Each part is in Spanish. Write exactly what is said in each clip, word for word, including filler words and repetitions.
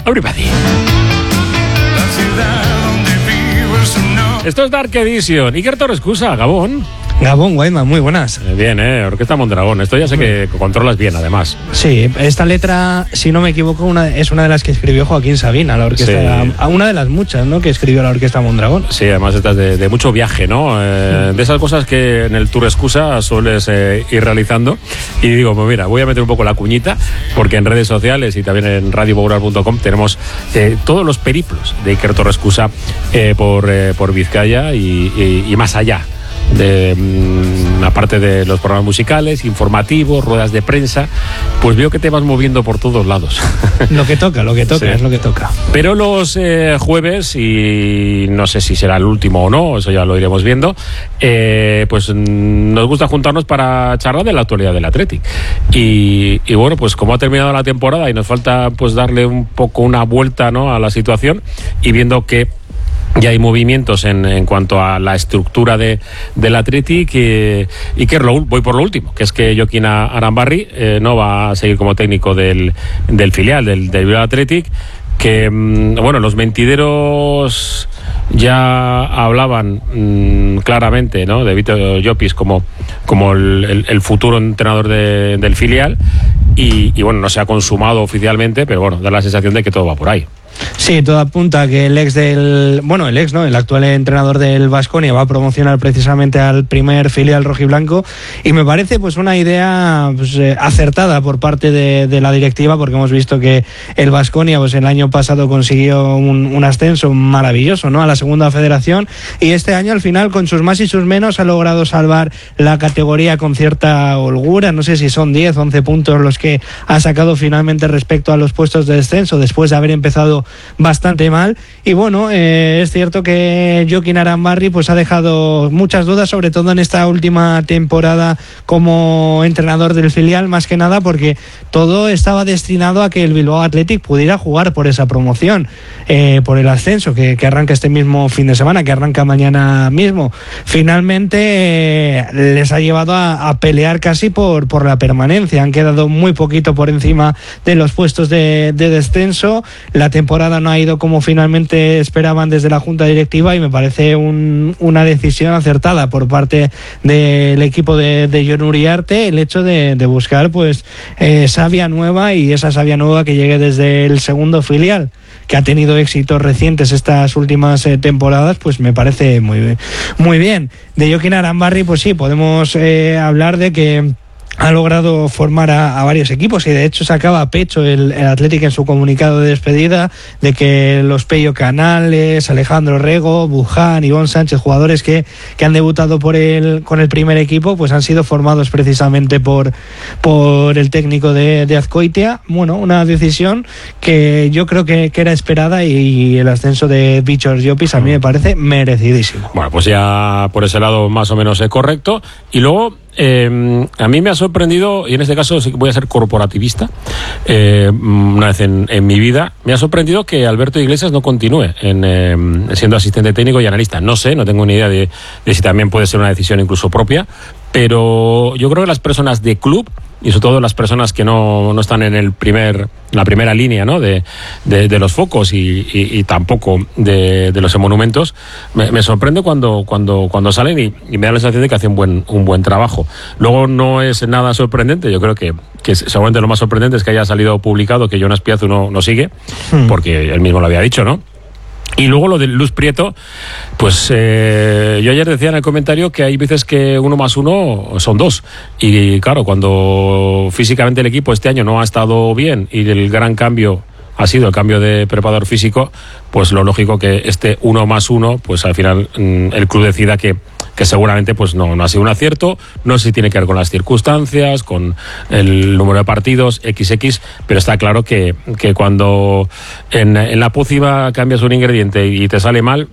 everybody. Esto es Dark Edition. Iker Torrescusa, Gabón. Gabón, Guayma, muy buenas. Bien, eh, Orquesta Mondragón. Esto ya sé que controlas bien, además. Sí, esta letra, si no me equivoco, una, es una de las que escribió Joaquín Sabina, la orquesta, sí. Una de las muchas, ¿no?, que escribió la Orquesta Mondragón. Sí, además estas de, de mucho viaje, ¿no? Eh, sí. De esas cosas que en el Torrescusa sueles eh, ir realizando. Y digo, pues mira, voy a meter un poco la cuñita, porque en redes sociales y también en radio popular punto com tenemos eh, todos los periplos de Iker Torrescusa eh, por, eh, por Vizcaya y, y, y más allá. De, mmm, aparte de los programas musicales, informativos, ruedas de prensa, pues veo que te vas moviendo por todos lados. Lo que toca, lo que toca, sí. Es lo que toca. Pero los eh, jueves, y no sé si será el último o no, eso ya lo iremos viendo, eh, pues mm, nos gusta juntarnos para charlar de la actualidad del Athletic. Y, y bueno, pues como ha terminado la temporada y nos falta pues darle un poco una vuelta, ¿no?, a la situación, y viendo que ya hay movimientos en, en cuanto a la estructura de, del Athletic y, y que lo, voy por lo último, que es que Jokin Arambarri eh, no va a seguir como técnico del, del filial del, del Bilbao Athletic, que bueno, los mentideros ya hablaban mmm, claramente, ¿no?, de Vito Llopis como, como el, el, el futuro entrenador de, del filial, y, y bueno, no se ha consumado oficialmente, pero bueno, da la sensación de que todo va por ahí. Sí, todo apunta a que el ex del... Bueno, el ex, ¿no? El actual entrenador del Baskonia va a promocionar precisamente al primer filial rojiblanco, y me parece pues una idea pues, eh, acertada por parte de, de la directiva, porque hemos visto que el Baskonia pues el año pasado consiguió un, un ascenso maravilloso, ¿no?, a la segunda federación, y este año al final, con sus más y sus menos, ha logrado salvar la categoría con cierta holgura. No sé si son diez, once puntos los que ha sacado finalmente respecto a los puestos de descenso, después de haber empezado bastante mal. Y bueno, eh, es cierto que Jokin Arambarri pues ha dejado muchas dudas, sobre todo en esta última temporada como entrenador del filial, más que nada porque todo estaba destinado a que el Bilbao Athletic pudiera jugar por esa promoción, eh, por el ascenso que, que arranca este mismo fin de semana, que arranca mañana mismo. Finalmente eh, les ha llevado a, a pelear casi por, por la permanencia. Han quedado muy poquito por encima de los puestos de, de descenso. La temporada no ha ido como finalmente esperaban desde la junta directiva, y me parece un, una decisión acertada por parte del equipo de, de Jon Uriarte, el hecho de, de buscar pues eh, savia nueva, y esa savia nueva que llegue desde el segundo filial, que ha tenido éxitos recientes estas últimas eh, temporadas, pues me parece muy, muy bien. De Jokin Arambarri, pues sí, podemos eh, hablar de que ha logrado formar a, a varios equipos, y de hecho sacaba a pecho el, el Athletic en su comunicado de despedida de que los Pello Canales, Alejandro Rego, Buján, Ivón Sánchez, jugadores que, que han debutado por el, con el primer equipo, pues han sido formados precisamente por, por el técnico de, de Azkoitia. Bueno, una decisión que yo creo que, que era esperada, y el ascenso de Víctor Llopis a mí me parece merecidísimo. Bueno, pues ya por ese lado más o menos es correcto. Y luego Eh, a mí me ha sorprendido, y en este caso voy a ser corporativista, eh, una vez en, en mi vida, me ha sorprendido que Alberto Iglesias no continúe en, eh, siendo asistente técnico y analista. No sé, no tengo ni idea de, de si también puede ser una decisión incluso propia, pero yo creo que las personas de club, y sobre todo las personas que no, no están en el primer, la primera línea, ¿no?, de, de, de los focos y, y, y tampoco de, de los monumentos, me, me sorprende cuando, cuando, cuando salen y, y me da la sensación de que hacen un buen, un buen trabajo. Luego no es nada sorprendente, yo creo que, que seguramente lo más sorprendente es que haya salido publicado que Jonas Piazu no, no sigue, hmm. porque él mismo lo había dicho, ¿no? Y luego lo de Luz Prieto, pues eh, yo ayer decía en el comentario que hay veces que uno más uno son dos. Y claro, cuando físicamente el equipo este año no ha estado bien y el gran cambio ha sido el cambio de preparador físico, pues lo lógico que este uno más uno, pues al final mmm, el club decida que, que seguramente pues no, no ha sido un acierto. No sé si tiene que ver con las circunstancias, con el número de partidos, equis equis, pero está claro que, que cuando en, en la pócima cambias un ingrediente y te sale mal,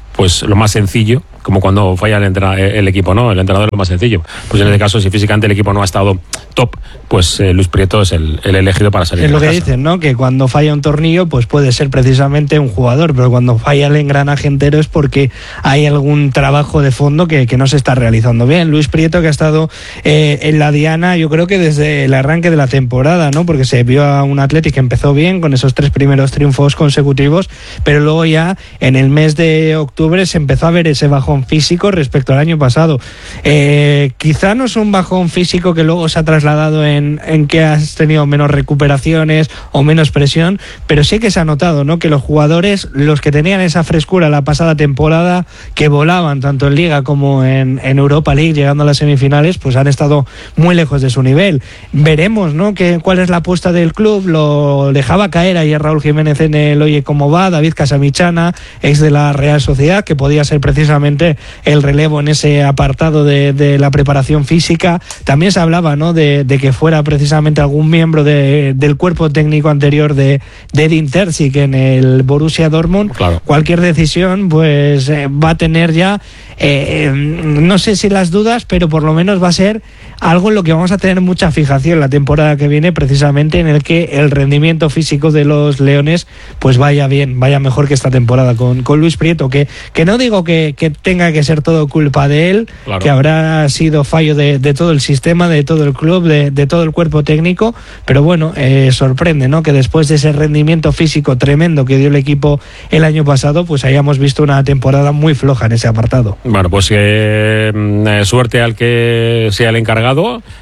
pues lo más sencillo, como cuando falla el, entra- el equipo, ¿no? El entrenador es lo más sencillo. Pues en este caso, si físicamente el equipo no ha estado top, pues eh, Luis Prieto es el, el elegido para salir es de lo la que casa. dicen, ¿no? Que cuando falla un tornillo, pues puede ser precisamente un jugador, pero cuando falla el engranaje entero es porque hay algún trabajo de fondo que, que no se está realizando bien. Luis Prieto, que ha estado eh, en la diana, yo creo que desde el arranque de la temporada, ¿no? Porque se vio a un Athletic que empezó bien con esos tres primeros triunfos consecutivos, pero luego ya en el mes de octubre se empezó a ver ese bajón físico respecto al año pasado. Eh, quizá no es un bajón físico que luego se ha trasladado en, en que has tenido menos recuperaciones o menos presión, pero sí que se ha notado, ¿no? Que los jugadores, los que tenían esa frescura la pasada temporada, que volaban tanto en Liga como en, en Europa League, llegando a las semifinales, pues han estado muy lejos de su nivel. Veremos, ¿no? Que, cuál es la apuesta del club. Lo dejaba caer ayer Raúl Jiménez en el Oye Cómo Va, David Casamichana, ex de la Real Sociedad, que podía ser precisamente el relevo en ese apartado de, de la preparación física. También se hablaba, ¿no? de, de que fuera precisamente algún miembro de, del cuerpo técnico anterior de, de Edin Terzic en el Borussia Dortmund. Claro. Cualquier decisión pues eh, va a tener ya eh, no sé si las dudas, pero por lo menos va a ser algo en lo que vamos a tener mucha fijación la temporada que viene, precisamente en el que el rendimiento físico de los leones pues vaya bien, vaya mejor que esta temporada con, con Luis Prieto, que, que no digo que, que tenga que ser todo culpa de él, claro, que habrá sido fallo de, de todo el sistema, de todo el club, de, de todo el cuerpo técnico, pero bueno, eh, sorprende, ¿no? Que después de ese rendimiento físico tremendo que dio el equipo el año pasado, pues hayamos visto una temporada muy floja en ese apartado. Bueno, pues eh, suerte al que sea el encargado.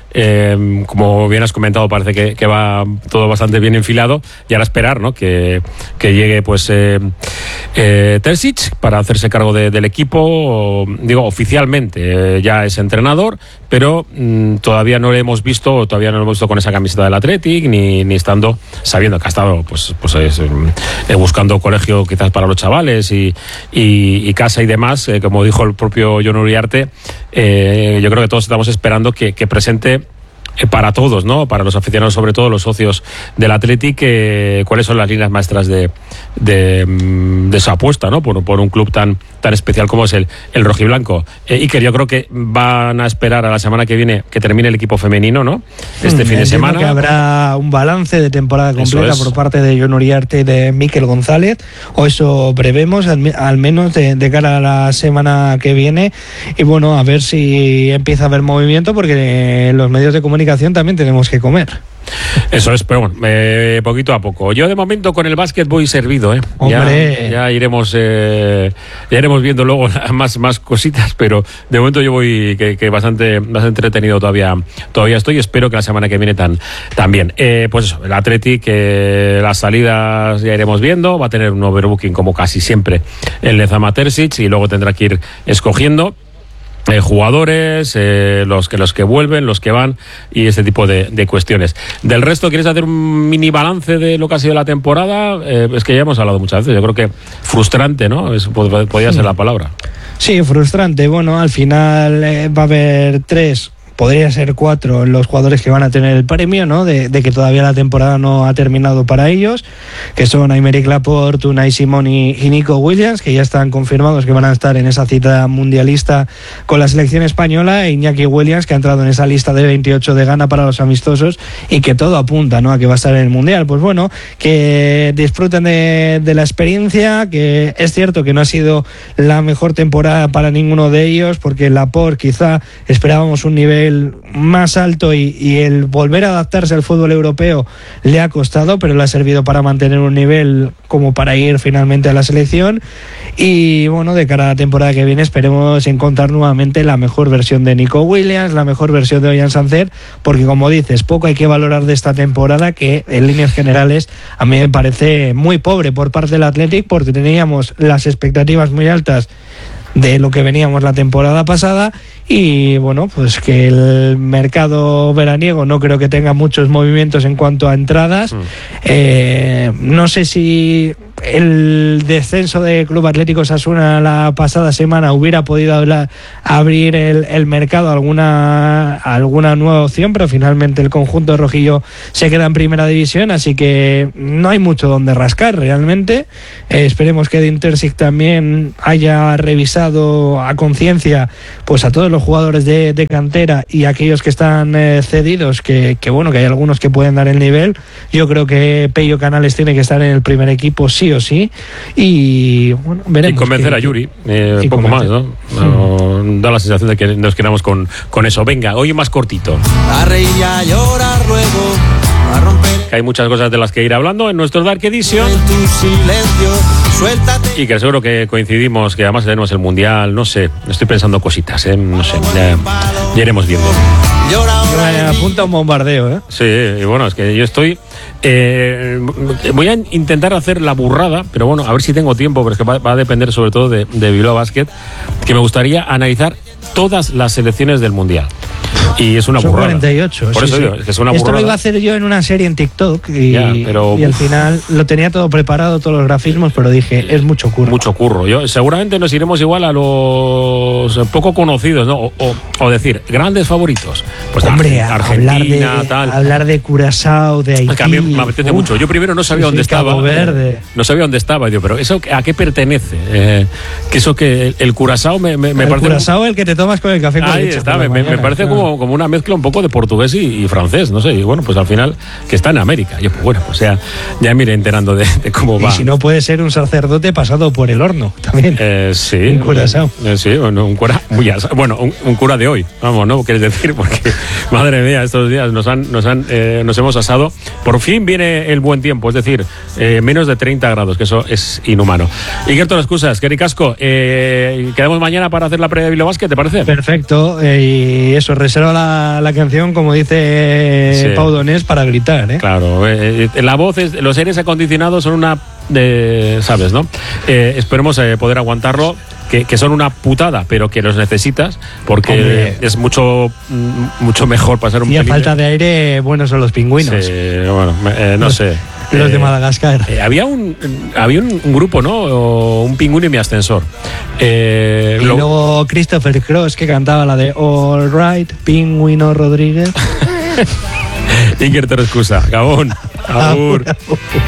Eh, como bien has comentado, parece que, que va todo bastante bien enfilado, y ahora esperar, ¿no? que, que llegue pues eh, eh, Terzic para hacerse cargo de, del equipo. O, digo, oficialmente eh, ya es entrenador, pero mmm, todavía no lo hemos visto, todavía no lo hemos visto con esa camiseta del Athletic, ni, ni estando, sabiendo que ha estado pues, pues es, eh, buscando colegio quizás para los chavales y, y, y casa y demás, eh, como dijo el propio Jon Uriarte. Eh, yo creo que todos estamos esperando que, que presente para todos, ¿no? Para los aficionados, sobre todo los socios del Athletic, eh, cuáles son las líneas maestras de, de, de esa apuesta, ¿no? Por, por un club tan, tan especial como es el, el rojiblanco. Eh, y que yo creo que van a esperar a la semana que viene que termine el equipo femenino, ¿no? Este mm, fin de semana. Que habrá un balance de temporada completa por parte de Jon Uriarte y de Mikel González, o eso prevemos, al, al menos de, de cara a la semana que viene. Y bueno, a ver si empieza a haber movimiento, porque los medios de comunicación también tenemos que comer. Eso es, pero bueno, eh, poquito a poco. Yo de momento con el básquet voy servido, ¿eh? Hombre. Ya, ya iremos eh, ya iremos viendo luego más, más cositas, pero de momento yo voy que, que bastante, bastante entretenido todavía todavía estoy. Espero que la semana que viene tan, también. Eh, pues eso, el Athletic, eh, las salidas ya iremos viendo. Va a tener un overbooking como casi siempre el Lezama Terzic, y luego tendrá que ir escogiendo Eh, jugadores, eh, los que los que vuelven, los que van, y ese tipo de, de cuestiones. Del resto, ¿quieres hacer un mini balance de lo que ha sido la temporada? Eh, es que ya hemos hablado muchas veces. Yo creo que frustrante, ¿no? Eso podría ser la palabra. Sí, frustrante. Bueno, al final eh, va a haber tres, podría ser cuatro, los jugadores que van a tener el premio, ¿no? De, de que todavía la temporada no ha terminado para ellos, que son Aymeric Laporte, Unai Simón y, y Nico Williams, que ya están confirmados que van a estar en esa cita mundialista con la selección española, e Iñaki Williams, que ha entrado en esa lista de veintiocho de Ghana para los amistosos, y que todo apunta, ¿no? A que va a estar en el Mundial. Pues bueno, que disfruten de, de la experiencia, que es cierto que no ha sido la mejor temporada para ninguno de ellos, porque Laporte quizá esperábamos un nivel más alto, y, y el volver a adaptarse al fútbol europeo le ha costado, pero le ha servido para mantener un nivel como para ir finalmente a la selección. Y bueno, de cara a la temporada que viene esperemos encontrar nuevamente la mejor versión de Nico Williams, la mejor versión de Ollán Sancer, porque como dices, poco hay que valorar de esta temporada, que en líneas generales a mí me parece muy pobre por parte del Athletic, porque teníamos las expectativas muy altas de lo que veníamos la temporada pasada, y bueno, pues que el mercado veraniego no creo que tenga muchos movimientos en cuanto a entradas. Mm. Eh, no sé si el descenso de Club Atlético Osasuna la pasada semana hubiera podido hablar, abrir el, el mercado a alguna, alguna nueva opción, pero finalmente el conjunto rojillo se queda en primera división, así que no hay mucho donde rascar realmente. Eh, esperemos que de Intersic también haya revisado a conciencia pues a todos los jugadores de, de cantera y aquellos que están eh, cedidos, que, que bueno, que hay algunos que pueden dar el nivel. Yo creo que Pello Canales tiene que estar en el primer equipo sí o sí, y bueno, veremos. Y convencer que, a Yuri, eh, y poco convencer. más, ¿no? no da la sensación de que nos quedamos con, con eso. Venga, hoy más cortito. A reír y a llorar luego, a romper. Que hay muchas cosas de las que ir hablando en nuestro Dark Edition. En tu silencio, suéltate. Y que seguro que coincidimos, que además tenemos el Mundial, no sé, estoy pensando cositas, ¿eh? No sé, ya, ya iremos viendo. Llora ahora Me en mí. apunta un bombardeo, ¿eh? Sí, y bueno, es que yo estoy... Eh, voy a intentar hacer la burrada, pero bueno, a ver si tengo tiempo, pero es que va, va a depender sobre todo de, de Bilbao Basket, que me gustaría analizar todas las selecciones del Mundial. Y es una Son burrada. cuarenta y ocho. Por sí, eso sí. digo, es que es una Esto burrada. lo iba a hacer yo en una serie en TikTok y, Ya, pero, y al uf. final lo tenía todo preparado, todos los grafismos, pero dije, es mucho curro. Mucho curro. Yo, seguramente nos iremos igual a los poco conocidos, ¿no? O, o, o decir, grandes favoritos. Pues Hombre, Ar- hablar Argentina, de, tal. hablar de Curazao, de Haití. Es que a mí me apetece uf, mucho. Yo primero no sabía sí, dónde sí, estaba. Cabo Verde. No sabía dónde estaba. Yo, pero ¿eso a qué pertenece? Eh, que eso que el, el Curazao me, me, me el parece... Curazao, el que te tomas con el café con Ahí leche está, por me, la me- me mañana, parece claro. como, como una mezcla un poco de portugués y, y francés, no sé. Y bueno, pues al final, que está en América. Yo, pues bueno, pues ya, ya me iré enterando de, de cómo va. Y si no, puede ser un sacerdote pasado por el horno también. Eh, sí. Un Curazao. Eh, sí, bueno, un cura muy asa- bueno, un, un cura de hoy, vamos, ¿no? Quieres decir, porque madre mía, estos días nos han, nos han, eh, nos hemos asado. Por fin viene el buen tiempo, es decir, eh, menos de treinta grados, que eso es inhumano. Y Gerto, las excusas, Kerry Casco, eh, quedamos mañana para hacer la previa de Bilbao Basket, ¿te parece? Perfecto, eh, y eso, reserva la, la canción, como dice eh, Sí. Pau Donés, para gritar, ¿eh? Claro, eh, eh, la voz, es, los aires acondicionados son una, de, ¿sabes, no? Eh, esperemos eh, poder aguantarlo. Que, que son una putada, pero que los necesitas, porque Hombre. es mucho mm, mucho mejor pasar un Y a pelín de- falta de aire, buenos son los pingüinos. Sí, bueno, eh, no Los- sé. Los Eh, de Madagascar. eh, había un había un, un grupo, ¿no? O un pingüino y mi ascensor. Eh, Y lo- luego Christopher Cross, que cantaba la de All Right, Pingüino Rodríguez. Iker Torrescusa, Gabón. Agur.